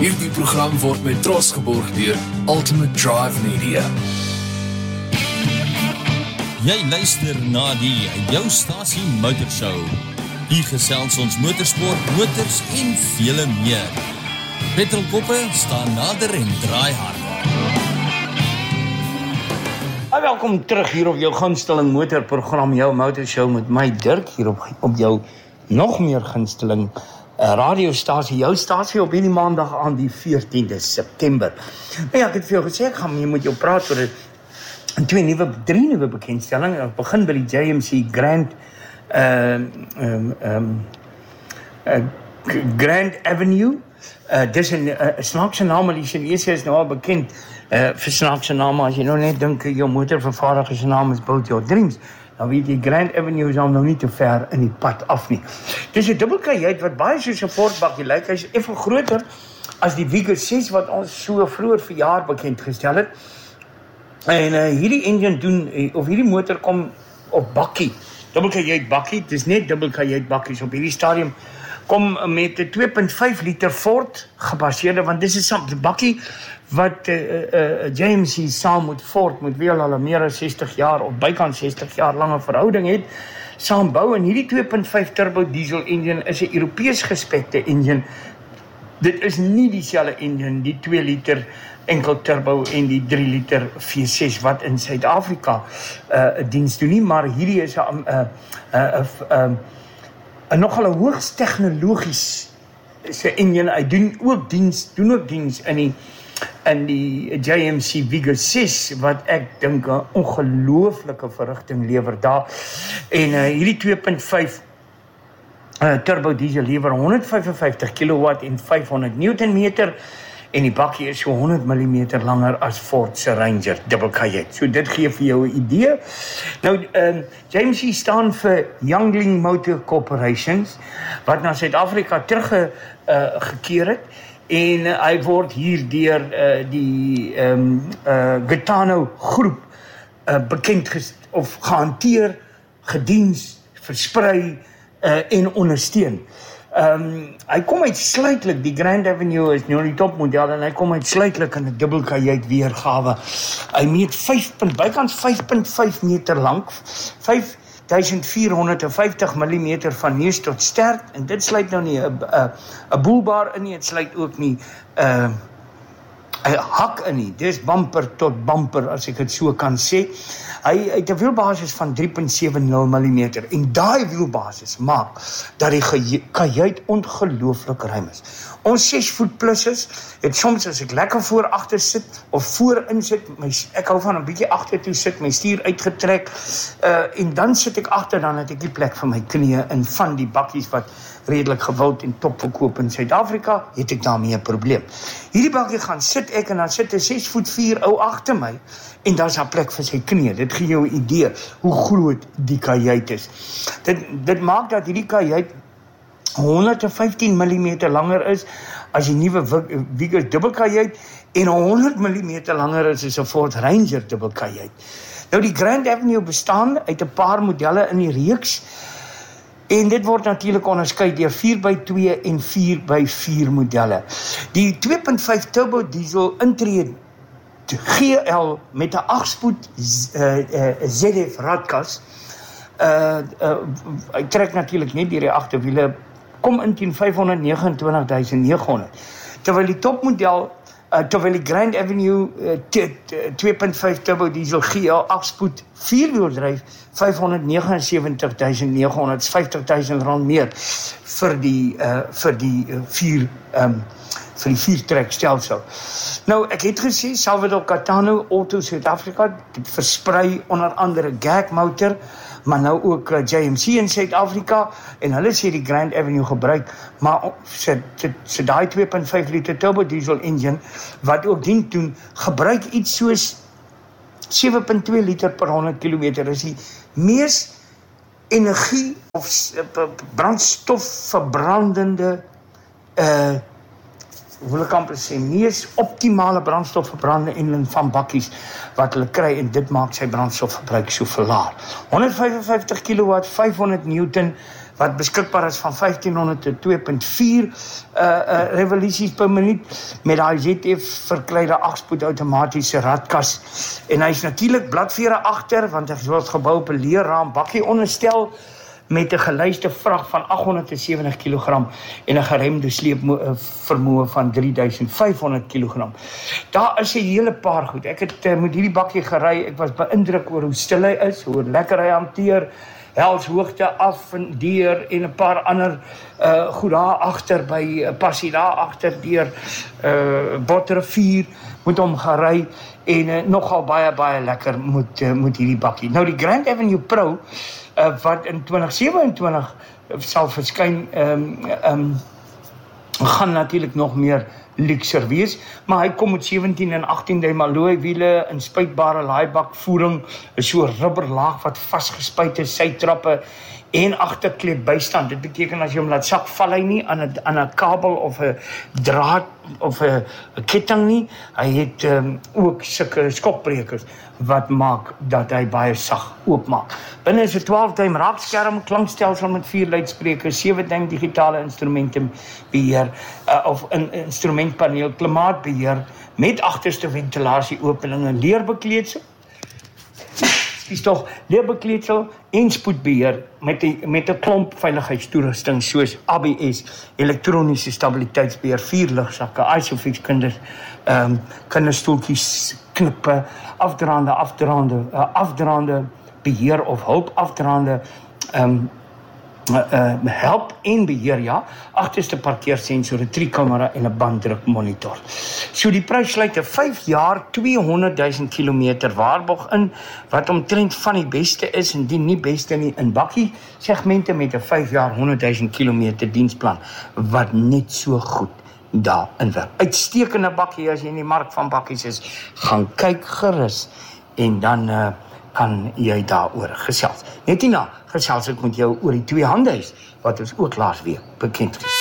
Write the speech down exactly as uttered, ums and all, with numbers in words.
Hierdie program word met trots geborg deur Ultimate Drive Media. Jy luister na die Jou Stasie Motorshow. Hier gesels ons motorsport, motors en vele meer. Petrolkoppe staan nader en draai hard. Hi, welkom terug hier op jou gunsteling motorprogram, Jou Motorshow met my Dirk hier op, op jou nog meer gunsteling uh, radiostasie, jou stasie op hierdie maandag aan die veertiende September. Nou ja, ek het vir jou gesê, ek gaan jy moet jou praat oor een twee nieuwe, drie nieuwe bekendstelling. Ek begin by die J M C Grand uh, um, um, uh, Grand Avenue. Uh, dis een uh, snaakse naam, maar die Chinese is nou al bekend uh, vir snaakse naam. As jy nou net dink, jou motorvervaardiger se naam is Build Your Dreams, dan weet jy, Grand Avenue is al nou nie te ver in die pad af nie. Dis een dubbelkajuit wat baie soos een Ford-bakkie lyk. Hy is even groter as die Vigor ses wat ons so vroeger verjaar bekend gestel het. En uh, hierdie engine doen, of hierdie motor kom op bakkie, dubbelkajuit bakkie, het is net dubbelkajuit bakkies op hierdie stadium, kom met een twee komma vyf liter Ford gebaseerde, want dis is een bakkie wat uh, uh, J M C saam met Ford, met wie al meer as sestig jaar, of bykans sestig jaar lange verhouding het, saam bou, en hierdie twee komma vyf turbo diesel engine is een Europees gespekte engine. Dit is nie dieselfde engine, die twee liter enkel turbo en die drie liter V ses wat in Suid-Afrika uh, diens doen nie, maar hierdie is een uh, uh, uh, uh, uh, nogal een hoogst technologisch engine. Hy doen ook diens, doen ook diens in die in die J M C Vigor ses, wat ek dink een ongelooflike verrigting lewer daar. En uh, hierdie twee komma vyf uh, turbo diesel lewer honderd vyf en vyftig kilowatt en vyfhonderd newtonmeter, en die bakkie is so honderd millimeter langer as Ford se Ranger dubbelkajuit. So dit gee vir jou 'n idee. Nou, um, J M C staan vir Youngling Motor Corporations, wat na Suid-Afrika teruggekeer uh, het, en uh, hy word hier deur uh, die um, uh, Gitano groep uh, bekend ges- of gehanteer, gediens, versprei uh, en ondersteun. Um, hy kom uitsluitlik, die Grand Avenue is nou die topmodel, en hy kom uitsluitlik in 'n dubbelkajuit weergawe. Hy meet vyf, bykans vyf komma vyf meter lank, vyf duisend vier honderd vyftig millimeter van neus tot stert, en dit sluit nou nie 'n boelbaar in nie, het sluit ook nie 'n uh, 'n hak in nie, dis bumper tot bumper, as ek het so kan sê. Hy het 'n wielbasis van drie komma sewe nul millimeter, en daai wielbasis maak dat die kajuit ongelooflik ruim is. Ons ses voet plus is, het soms as ek lekker voor agter sit, of voor in sit, my, ek hou van 'n bietjie agter toe sit, my stuur uitgetrek, uh, en dan sit ek agter, dan het ek die plek vir my knieë in van die bakkies wat redelik gewild en topverkoop in Suid-Afrika, het ek daarmee 'n probleem. Hierdie bakkie gaan sit ek, en dan sit 'n ses voet vier ou agter my, en daar is daar plek vir sy knieë. Dit gee jou 'n idee hoe groot die kajuit is. Dit, dit maak dat hierdie kajuit honderd vyftien millimeter langer is as die nuwe Vigor dubbelkajuit, en honderd millimeter langer is as 'n Ford Ranger dubbelkajuit. Nou, die Grand Avenue bestaan uit 'n paar modelle in die reeks, en dit word natuurlik onderskei deur vier by twee en vier by vier modelle. Die twee komma vyf turbo diesel intree G L met 'n agt spoed uh, uh, Z F radkas, uh, uh, hy trek natuurlik net deur die agterwiele, kom in teen vyfhonderd negenentwintig duisend nege honderd, terwyl die topmodel, uh, terwyl die Grand Avenue uh, twee komma vyf turbo diesel G L agt spoed vierwieldryf vyfhonderd negenensewentig duisend nege honderd, vyftig duisend rand meer vir die uh, vir die uh, vier um, vir die viertrek stelsel. Nou, ek het gesê, Salvador Catano Auto Suid-Afrika versprei onder andere Gag Motor, maar nou ook uh, J M C in Suid-Afrika, en hulle sê die Grand Avenue gebruik, maar sy, sy, sy daai twee komma vyf liter turbo diesel engine, wat ook dien doen, gebruik iets soos sewe komma twee liter per honderd kilometer, is die mees energie of brandstof verbrandende uh, hoe ek amper sê, mees optimale brandstofverbrande engine van bakkies wat hulle kry, en dit maak sy brandstofverbruik so verlaag. honderd vyf en vyftig kilowatt, vyfhonderd newton wat beskikbaar is van vyftienhonderd tot twee komma vier uh, uh, revolusies per minuut met daai Z F verkleide agspoed outomatiese radkas. En hy is natuurlik bladvere agter want hy word gebou op 'n leerraam bakkie onderstel met 'n gelyste vrag van agt honderd sewentig kilogram en 'n geremde sleepvermoë van drie duisend vyf honderd kilogram. Daar is 'n hele paar goed. Ek het uh, met hierdie bakkie gery. Ek was beïndruk oor hoe stil hy is, hoe lekker hy hanteer. Helshoogte af en deur en 'n paar ander uh, goed daar agter by uh, passie daar agter deur uh, Botrivier moet hom gery en uh, nogal baie baie lekker moet uh, moet hierdie bakkie. Nou die Grand Avenue Pro uh, wat in twintig sewenentwintig sal verskyn, um, um, gaan natuurlik nog meer luxer wees, maar hy kom met sewentien en agttien duim alloy wiele, inspuitbare laaibakvoering, so rubberlaag wat vasgespuit is, sytrappe en agterklep bystand. Dit beteken as jy hom laat sak, val hy nie aan 'n aan 'n kabel of 'n draad of 'n ketting nie. Hy het um, ook sulke skokbrekers wat maak dat hy baie sag oopmaak. Binne is 'n twaalf duim raakskerm, klankstelsel met vier luidsprekers, sewe duim digitale instrumentenbeheer uh, of 'n instrumentpaneel, klimaatbeheer met agterste ventilasieopeninge, leerbekleedsel. Dis tog leerbekleedsel en spoedbeheer met die, met 'n klomp veiligheidstoerusting soos A B S, elektroniese stabiliteitsbeheer, vier lugsakke, Isofix kinders, ehm um, kinderstoeltjies, knippe, afdraande, afdraande, uh, afdraande beheer of hulp afdraande, ehm um, Uh, uh, help en beheer, ja, agterste parkeersensor, 'n drie-kamera en 'n banddrukmonitor. So die prys sluit 'n vyf jaar tweehonderd duisend kilometer waarborg in, wat omtrent van die beste is, en die nie beste nie in bakkie segmente met 'n vyf jaar honderd duisend kilometer diensplan, wat net so goed daarin werk. Uitstekende bakkie as jy in die mark van bakkies is, gaan kyk gerus en dan uh, kan jy daaroor gesels. Net hierna gesels ek met jou oor die twee handhuis wat ons ook laas week bekend gestel.